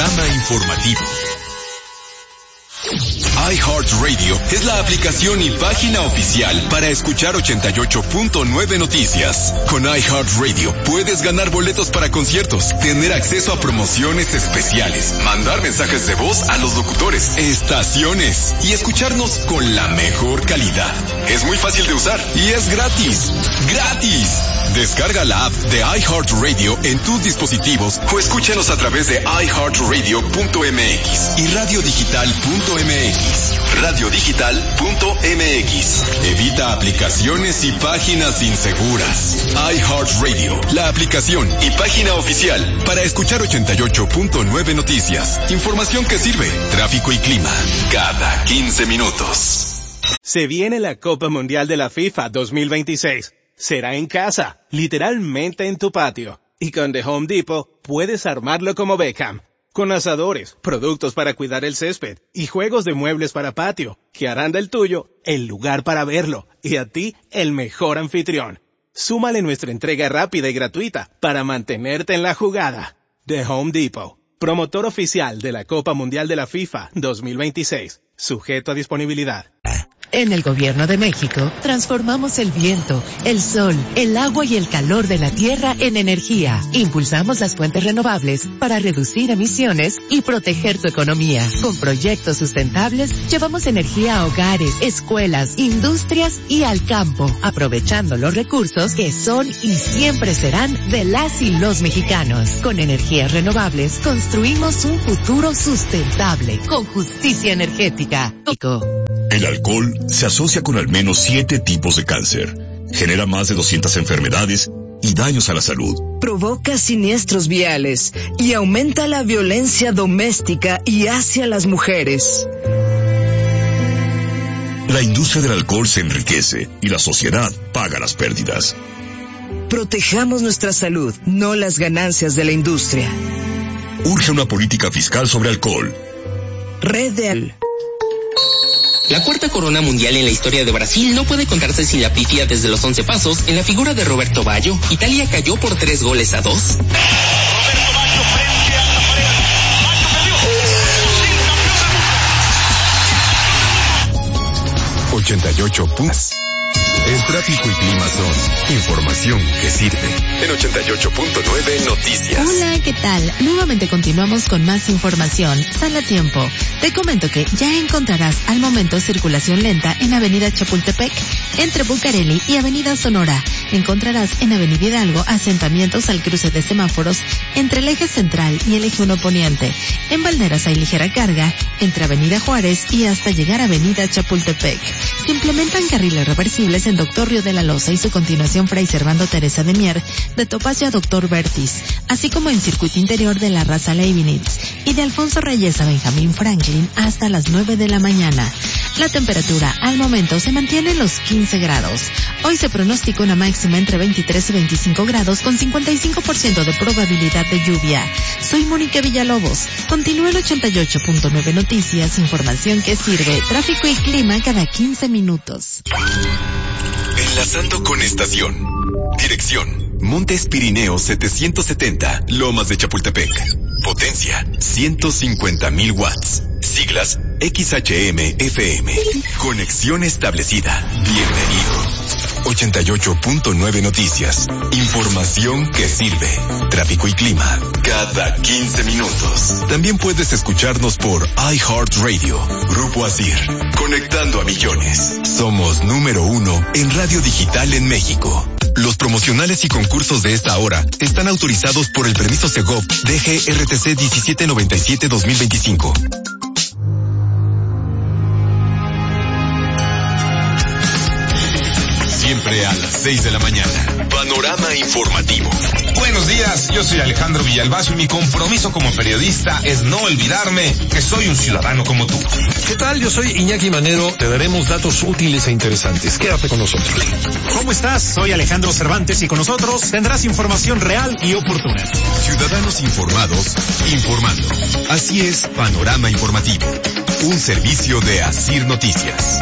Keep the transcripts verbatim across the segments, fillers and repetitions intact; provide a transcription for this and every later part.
Panorama informativo. iHeartRadio es la aplicación y página oficial para escuchar ochenta y ocho punto nueve Noticias. Con iHeartRadio puedes ganar boletos para conciertos, tener acceso a promociones especiales, mandar mensajes de voz a los locutores, estaciones y escucharnos con la mejor calidad. Es muy fácil de usar y es gratis. ¡Gratis! Descarga la app de iHeartRadio en tus dispositivos o escúchanos a través de i heart radio punto m x y radio digital punto m x. radio digital punto m x. Evita aplicaciones y páginas inseguras. iHeartRadio, la aplicación y página oficial para escuchar ochenta y ocho punto nueve Noticias. Información que sirve. Tráfico y clima cada quince minutos. Se viene la Copa Mundial de la FIFA dos mil veintiséis. Será en casa, literalmente en tu patio. Y con The Home Depot puedes armarlo como Beckham. Con asadores, productos para cuidar el césped y juegos de muebles para patio, que harán del tuyo el lugar para verlo y a ti el mejor anfitrión. Súmale nuestra entrega rápida y gratuita para mantenerte en la jugada. The Home Depot, promotor oficial de la Copa Mundial de la FIFA dos mil veintiséis, sujeto a disponibilidad. En el Gobierno de México, transformamos el viento, el sol, el agua y el calor de la tierra en energía. Impulsamos las fuentes renovables para reducir emisiones y proteger tu economía. Con proyectos sustentables, llevamos energía a hogares, escuelas, industrias y al campo, aprovechando los recursos que son y siempre serán de las y los mexicanos. Con energías renovables, construimos un futuro sustentable, con justicia energética. El alcohol se asocia con al menos siete tipos de cáncer, genera más de doscientas enfermedades y daños a la salud. Provoca siniestros viales y aumenta la violencia doméstica y hacia las mujeres. La industria del alcohol se enriquece y la sociedad paga las pérdidas. Protejamos nuestra salud, no las ganancias de la industria. Urge una política fiscal sobre alcohol. Red de al... La cuarta corona mundial en la historia de Brasil no puede contarse sin la pifia desde los once pasos en la figura de Roberto Baggio. Italia cayó por tres goles a dos. Roberto Baggio frente a la pared. Baggio perdió. ochenta y ocho puntos. El tráfico y clima son información que sirve. En ochenta y ocho punto nueve Noticias. Hola, ¿qué tal? Nuevamente continuamos con más información. Sal a tiempo. Te comento que ya encontrarás al momento circulación lenta en Avenida Chapultepec, entre Bucareli y Avenida Sonora. Encontrarás en Avenida Hidalgo asentamientos al cruce de semáforos entre el eje central y el eje uno poniente. En Valderas hay ligera carga entre Avenida Juárez y hasta llegar a Avenida Chapultepec. Se implementan carriles reversibles en Doctor Río de la Loza y su continuación Fray Servando Teresa de Mier, de Topacio a Doctor Bertis, así como en circuito interior de la Raza Leibniz y de Alfonso Reyes a Benjamín Franklin hasta las nueve de la mañana. La temperatura al momento se mantiene en los quince grados. Hoy se pronostica una máxima entre veintitrés y veinticinco grados con cincuenta y cinco por ciento de probabilidad de lluvia. Soy Mónica Villalobos. Continúa en ochenta y ocho punto nueve Noticias, información que sirve, tráfico y clima cada quince minutos. Enlazando con estación. Dirección: Montes Pirineos setecientos setenta, Lomas de Chapultepec. Potencia: ciento cincuenta mil watts. Siglas: X H M F M. Conexión establecida. Bienvenido. ochenta y ocho punto nueve Noticias. Información que sirve. Tráfico y clima cada quince minutos. También puedes escucharnos por iHeartRadio. Grupo Asir. Conectando a millones. Somos número uno en radio digital en México. Los promocionales y concursos de esta hora están autorizados por el permiso Segov D G R T C diecisiete noventa y siete dos mil veinticinco. Siempre a las seis de la mañana. Panorama informativo. Buenos días, yo soy Alejandro Villalbazo y mi compromiso como periodista es no olvidarme que soy un ciudadano como tú. ¿Qué tal? Yo soy Iñaki Manero. Te daremos datos útiles e interesantes. Quédate con nosotros. ¿Cómo estás? Soy Alejandro Cervantes y con nosotros tendrás información real y oportuna. Ciudadanos informados, informando. Así es, Panorama Informativo. Un servicio de Asir Noticias.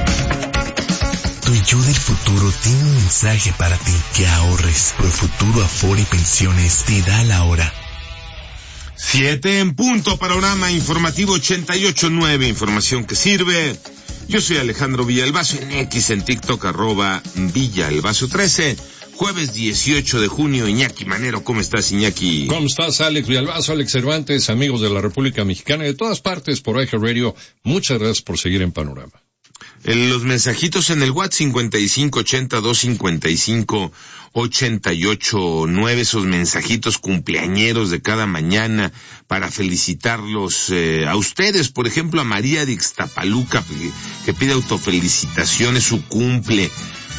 Tu yo del futuro tiene un mensaje para ti. Que ahorres. Profuturo Afore Pensiones te da la hora. Siete en punto, panorama informativo ochenta y ocho punto nueve, información que sirve. Yo soy Alejandro Villalbazo, en X, en TikTok, arroba Villalbazo trece. Jueves dieciocho de junio, Iñaki Manero, ¿cómo estás, Iñaki? ¿Cómo estás, Alex Villalbazo, Alex Cervantes, amigos de la República Mexicana y de todas partes por iHeartRadio? Muchas gracias por seguir en Panorama. En los mensajitos en el WhatsApp cincuenta y cinco ochenta dos cincuenta y cinco ochenta y ocho nueve, esos mensajitos cumpleañeros de cada mañana para felicitarlos eh, a ustedes, por ejemplo a María de Ixtapaluca, que, que pide autofelicitaciones, su cumple,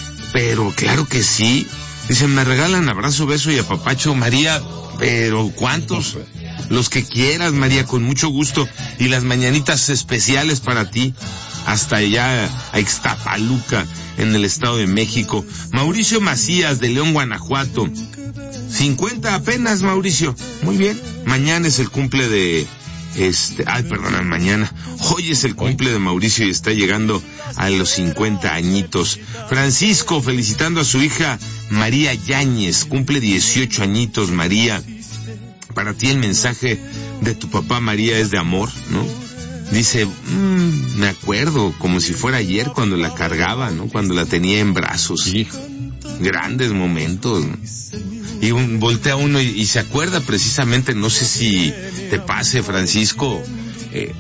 pero claro que sí, dicen, me regalan abrazo, beso y apapacho, María, pero ¿cuántos? Los que quieras, María, con mucho gusto, y las mañanitas especiales para ti, hasta allá a Ixtapaluca, en el Estado de México. Mauricio Macías, de León, Guanajuato. cincuenta apenas, Mauricio. Muy bien. Mañana es el cumple de... este, ay, perdona, mañana. Hoy es el cumple de Mauricio y está llegando a los cincuenta añitos. Francisco, felicitando a su hija María Yáñez. Cumple dieciocho añitos, María. Para ti el mensaje de tu papá, María, es de amor, ¿no? Dice, mmm, me acuerdo, como si fuera ayer cuando la cargaba, ¿no? Cuando la tenía en brazos. Sí. Grandes momentos, ¿no? Y un, voltea uno y, y se acuerda precisamente, no sé si te pase, Francisco, eh,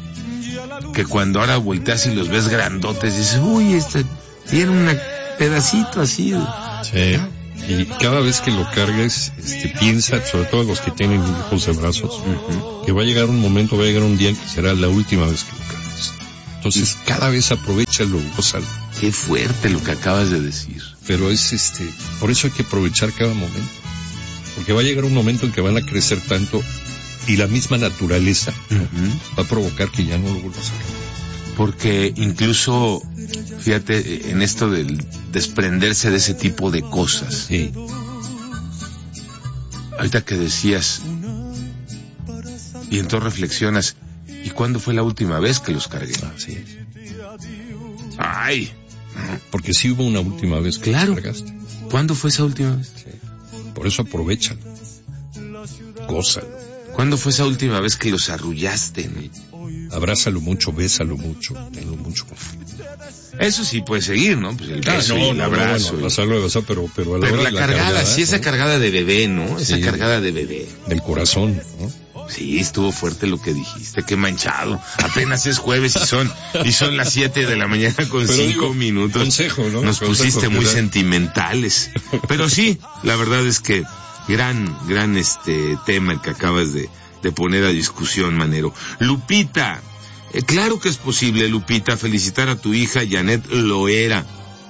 que cuando ahora volteas y los ves grandotes, dices, uy, este tiene un pedacito así. Sí. Y cada vez que lo cargues, este, piensa, sobre todo los que tienen hijos de brazos, uh-huh, que va a llegar un momento, va a llegar un día en que será la última vez que lo cargues. Entonces, cada vez aprovechalo, gózalo. Qué fuerte lo que acabas de decir. Pero es, este, por eso hay que aprovechar cada momento. Porque va a llegar un momento en que van a crecer tanto y la misma naturaleza, uh-huh, va a provocar que ya no lo vuelvas a cargar. Porque incluso, fíjate, en esto del desprenderse de ese tipo de cosas. Sí. Ahorita que decías, y entonces reflexionas, ¿y cuándo fue la última vez que los cargué? Ah, sí. Ay. Porque sí hubo una última vez que claro. los cargaste. ¿Cuándo fue esa última vez? Sí. Por eso aprovechan. Gózalo. ¿Cuándo fue esa última vez que los arrullaste, ¿no? Abrázalo mucho, bésalo mucho, tenlo mucho. Eso sí puede seguir, ¿no? Pues el beso, ah, no, y el no, abrazo. No, bueno, abrazarlo, abrazar, pero, pero a la pero hora la, de la cargada, cargada, sí, esa ¿no? cargada de bebé, ¿no? Esa Sí, cargada de bebé. Del corazón, ¿no? Sí, estuvo fuerte lo que dijiste, qué manchado. Apenas es jueves y son, y son las siete de la mañana con pero cinco digo, minutos. Consejo, ¿no? Nos consejo, pusiste muy ¿verdad? Sentimentales. Pero sí, la verdad es que gran, gran este tema el que acabas de, de poner a discusión, Manero. Lupita, eh, claro que es posible, Lupita, felicitar a tu hija Janet Loera.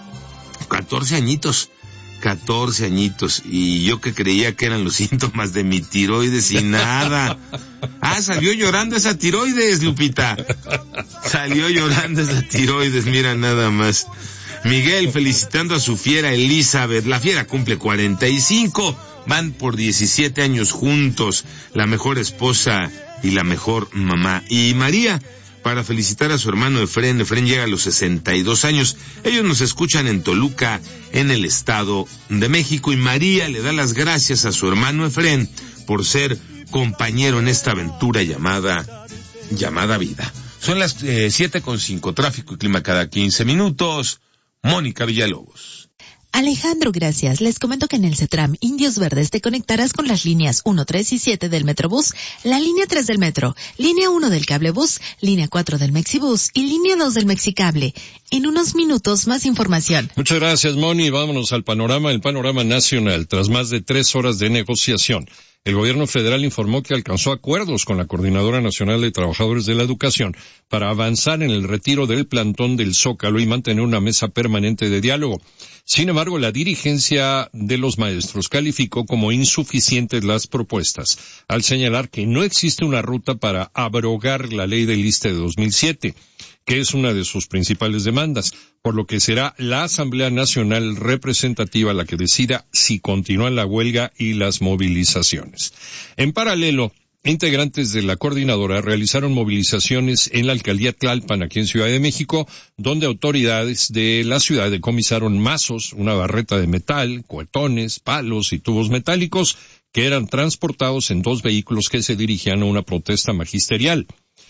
catorce añitos. catorce añitos, y yo que creía que eran los síntomas de mi tiroides y nada. Ah, salió llorando esa tiroides, Lupita. Salió llorando esa tiroides, mira nada más. Miguel felicitando a su fiera Elizabeth. La fiera cumple cuarenta y cinco, van por diecisiete años juntos, la mejor esposa y la mejor mamá. Y María, para felicitar a su hermano Efrén. Efrén llega a los sesenta y dos años. Ellos nos escuchan en Toluca, en el Estado de México, y María le da las gracias a su hermano Efrén por ser compañero en esta aventura llamada, llamada vida. Son las eh, siete con cinco, tráfico y clima cada quince minutos. Mónica Villalobos. Alejandro, gracias. Les comento que en el CETRAM Indios Verdes te conectarás con las líneas uno, tres y siete del Metrobús, la línea tres del Metro, línea uno del Cablebús, línea cuatro del Mexibús y línea dos del Mexicable. En unos minutos más información. Muchas gracias, Moni. Vámonos al panorama, el panorama nacional. Tras más de tres horas de negociación, el gobierno federal informó que alcanzó acuerdos con la Coordinadora Nacional de Trabajadores de la Educación para avanzar en el retiro del plantón del Zócalo y mantener una mesa permanente de diálogo. Sin embargo, la dirigencia de los maestros calificó como insuficientes las propuestas, al señalar que no existe una ruta para abrogar la ley del I S S S T E de dos mil siete, que es una de sus principales demandas, por lo que será la Asamblea Nacional Representativa la que decida si continúa la huelga y las movilizaciones. En paralelo, integrantes de la coordinadora realizaron movilizaciones en la alcaldía Tlalpan, aquí en Ciudad de México, donde autoridades de la ciudad decomisaron mazos, una barreta de metal, cohetones, palos y tubos metálicos que eran transportados en dos vehículos que se dirigían a una protesta magisterial.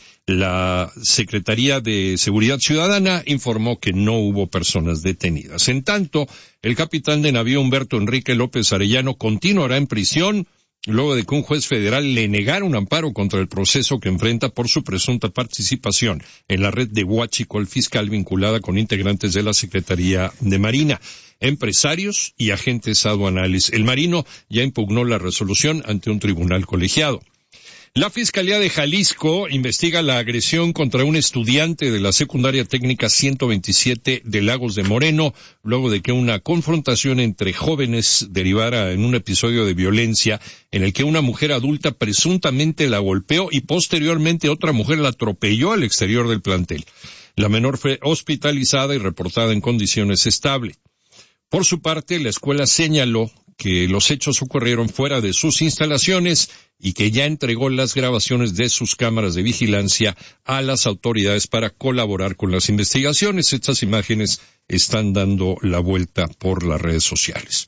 La Secretaría de Seguridad Ciudadana informó que no hubo personas detenidas. En tanto, el capitán de navío Humberto Enrique López Arellano continuará en prisión luego de que un juez federal le negara un amparo contra el proceso que enfrenta por su presunta participación en la red de huachicol fiscal vinculada con integrantes de la Secretaría de Marina, empresarios y agentes aduanales. El marino ya impugnó la resolución ante un tribunal colegiado. La Fiscalía de Jalisco investiga la agresión contra un estudiante de la Secundaria Técnica ciento veintisiete de Lagos de Moreno, luego de que una confrontación entre jóvenes derivara en un episodio de violencia en el que una mujer adulta presuntamente la golpeó y posteriormente otra mujer la atropelló al exterior del plantel. La menor fue hospitalizada y reportada en condiciones estables. Por su parte, la escuela señaló que los hechos ocurrieron fuera de sus instalaciones y que ya entregó las grabaciones de sus cámaras de vigilancia a las autoridades para colaborar con las investigaciones. Estas imágenes están dando la vuelta por las redes sociales.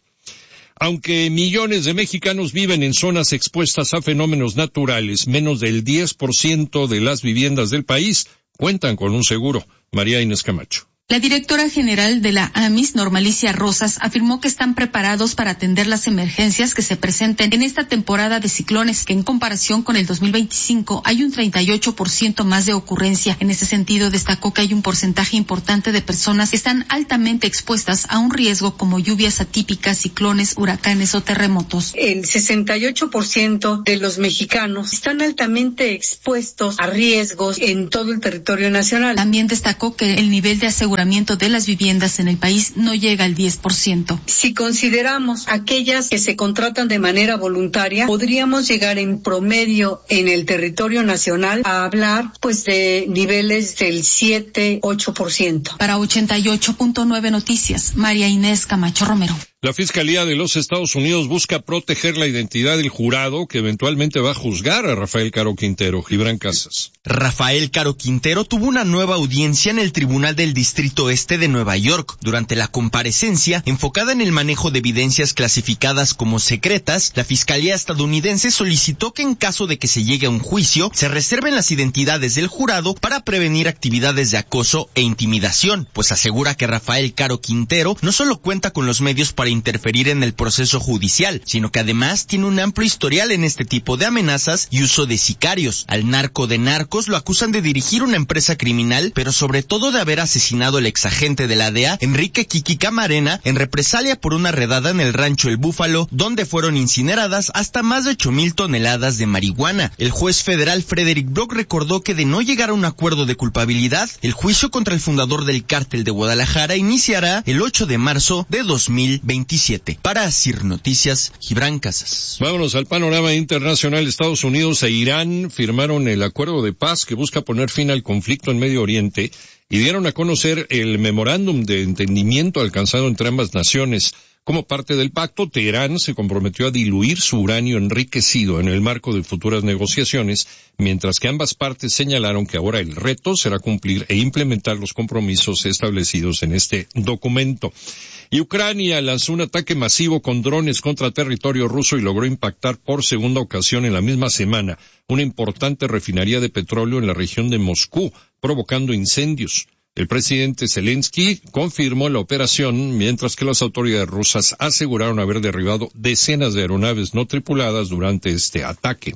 Aunque millones de mexicanos viven en zonas expuestas a fenómenos naturales, menos del diez por ciento de las viviendas del país cuentan con un seguro. María Inés Camacho. La directora general de la A M I S, Normalicia Rosas, afirmó que están preparados para atender las emergencias que se presenten en esta temporada de ciclones, que en comparación con el dos mil veinticinco hay un treinta y ocho por ciento más de ocurrencia. En ese sentido, destacó que hay un porcentaje importante de personas que están altamente expuestas a un riesgo como lluvias atípicas, ciclones, huracanes o terremotos. El sesenta y ocho por ciento de los mexicanos están altamente expuestos a riesgos en todo el territorio nacional. También destacó que el nivel de aseguramiento de las viviendas en el país no llega al diez por ciento. Si consideramos aquellas que se contratan de manera voluntaria, podríamos llegar en promedio en el territorio nacional a hablar pues de niveles del siete a ocho por ciento. Para ochenta y ocho punto nueve Noticias, María Inés Camacho Romero. La Fiscalía de los Estados Unidos busca proteger la identidad del jurado que eventualmente va a juzgar a Rafael Caro Quintero. Gibran Casas. Rafael Caro Quintero tuvo una nueva audiencia en el Tribunal del Distrito Este de Nueva York. Durante la comparecencia, enfocada en el manejo de evidencias clasificadas como secretas, la Fiscalía estadounidense solicitó que en caso de que se llegue a un juicio, se reserven las identidades del jurado para prevenir actividades de acoso e intimidación, pues asegura que Rafael Caro Quintero no solo cuenta con los medios para interferir en el proceso judicial, sino que además tiene un amplio historial en este tipo de amenazas y uso de sicarios. Al narco de narcos lo acusan de dirigir una empresa criminal, pero sobre todo de haber asesinado al exagente de la D E A, Enrique Kiki Camarena, en represalia por una redada en el rancho El Búfalo, donde fueron incineradas hasta más de ocho mil toneladas de marihuana. El juez federal Frederick Brock recordó que de no llegar a un acuerdo de culpabilidad, el juicio contra el fundador del cártel de Guadalajara iniciará el ocho de marzo de dos mil veintisiete. Para Asir Noticias, Gibran Casas. Vámonos al panorama internacional. Estados Unidos e Irán firmaron el acuerdo de paz que busca poner fin al conflicto en Medio Oriente y dieron a conocer el memorándum de entendimiento alcanzado entre ambas naciones. Como parte del pacto, Teherán se comprometió a diluir su uranio enriquecido en el marco de futuras negociaciones, mientras que ambas partes señalaron que ahora el reto será cumplir e implementar los compromisos establecidos en este documento. Y Ucrania lanzó un ataque masivo con drones contra territorio ruso y logró impactar por segunda ocasión en la misma semana una importante refinería de petróleo en la región de Moscú, provocando incendios. El presidente Zelensky confirmó la operación, mientras que las autoridades rusas aseguraron haber derribado decenas de aeronaves no tripuladas durante este ataque.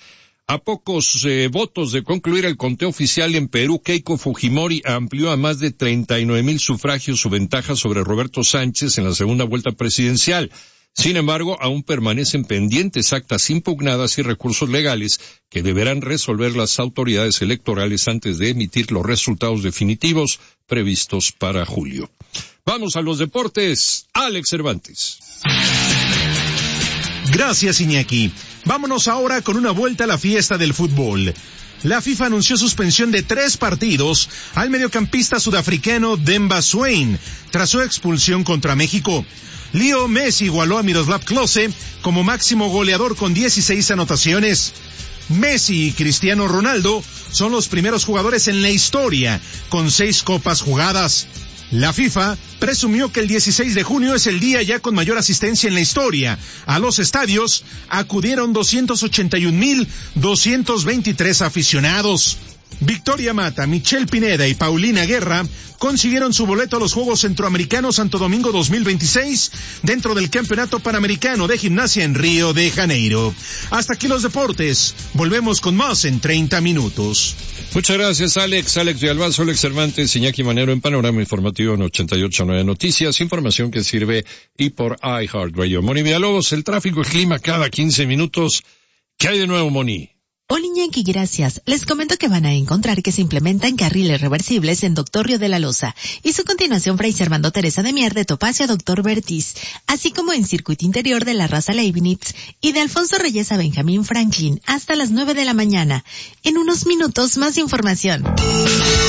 A pocos eh, votos de concluir el conteo oficial en Perú, Keiko Fujimori amplió a más de treinta y nueve mil sufragios su ventaja sobre Roberto Sánchez en la segunda vuelta presidencial. Sin embargo, aún permanecen pendientes actas impugnadas y recursos legales que deberán resolver las autoridades electorales antes de emitir los resultados definitivos previstos para julio. Vamos a los deportes. Alex Cervantes. Gracias, Iñaki. Vámonos ahora con una vuelta a la fiesta del fútbol. La FIFA anunció suspensión de tres partidos al mediocampista sudafricano Demba Swain tras su expulsión contra México. Leo Messi igualó a Miroslav Klose como máximo goleador con dieciséis anotaciones. Messi y Cristiano Ronaldo son los primeros jugadores en la historia con seis copas jugadas. La FIFA presumió que el dieciséis de junio es el día ya con mayor asistencia en la historia. A los estadios acudieron doscientos ochenta y un mil doscientos veintitrés aficionados. Victoria Mata, Michelle Pineda y Paulina Guerra consiguieron su boleto a los Juegos Centroamericanos Santo Domingo dos mil veintiséis dentro del Campeonato Panamericano de Gimnasia en Río de Janeiro. Hasta aquí los deportes. Volvemos con más en treinta minutos. Muchas gracias, Alex. Alex de Albazo, Alex Cervantes, Iñaki Manero en Panorama Informativo en ochenta y ocho punto nueve Noticias. Información que sirve y por iHeartRadio. Moni Villalobos, el tráfico, el clima cada quince minutos. ¿Qué hay de nuevo, Moni? Hola Iñaki, gracias. Les comento que van a encontrar que se implementan carriles reversibles en Doctor Río de la Loza y su continuación Fray Servando Teresa de Mier de Topacio a Doctor Vertiz, así como en circuito interior de la Raza Leibniz y de Alfonso Reyes a Benjamín Franklin hasta las nueve de la mañana. En unos minutos más información.